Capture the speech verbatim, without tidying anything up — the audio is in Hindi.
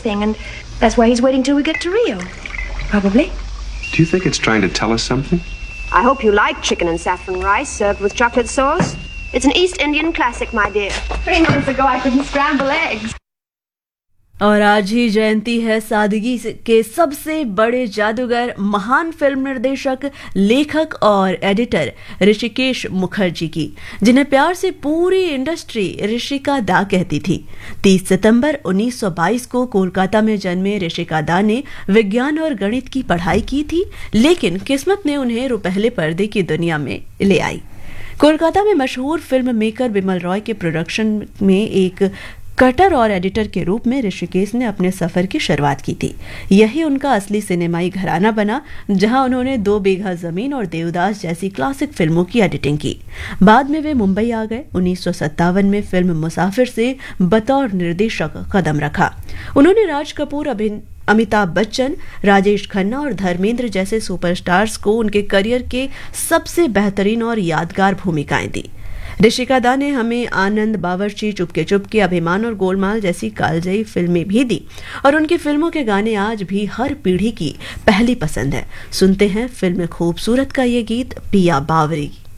everything, and that's why he's waiting till we get to Rio. Probably. Do you think it's trying to tell us something? I hope you like chicken and saffron rice served with chocolate sauce. It's an East Indian classic, my dear. Three months ago I couldn't scramble eggs. और आज ही जयंती है सादगी के सबसे बड़े जादूगर, महान फिल्म निर्देशक, लेखक और एडिटर ऋषिकेश मुखर्जी की, जिन्हें प्यार से पूरी इंडस्ट्री ऋषिका दा कहती थी। तीस सितंबर उन्नीस सौ बाईस को कोलकाता में जन्मे ऋषिका दा ने विज्ञान और गणित की पढ़ाई की थी, लेकिन किस्मत ने उन्हें रुपहले पर्दे की दुनिया में ले आई। कोलकाता में मशहूर फिल्म मेकर बिमल रॉय के प्रोडक्शन में एक कटर और एडिटर के रूप में ऋषिकेश ने अपने सफर की शुरुआत की थी। यही उनका असली सिनेमाई घराना बना, जहां उन्होंने दो बीघा जमीन और देवदास जैसी क्लासिक फिल्मों की एडिटिंग की। बाद में वे मुंबई आ गए। उन्नीस सौ सत्तावन में फिल्म मुसाफिर से बतौर निर्देशक कदम रखा। उन्होंने राज कपूर, अमिताभ बच्चन, राजेश खन्ना और धर्मेंद्र जैसे सुपरस्टार्स को उनके करियर के सबसे बेहतरीन और यादगार भूमिकाएं दी। ऋषिका दा ने हमें आनंद, बावर्ची, चुपके चुपके, अभिमान और गोलमाल जैसी कालजयी फिल्में भी दी, और उनकी फिल्मों के गाने आज भी हर पीढ़ी की पहली पसंद है। सुनते हैं फिल्म खूबसूरत का ये गीत, पिया बावरी।